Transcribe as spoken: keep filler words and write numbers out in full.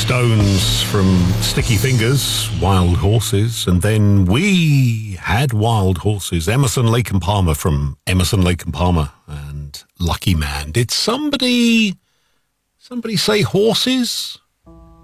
Stones from Sticky Fingers, Wild Horses, and then we had Wild Horses, Emerson, Lake and Palmer from Emerson, Lake and Palmer, and Lucky Man. Did somebody, somebody say horses?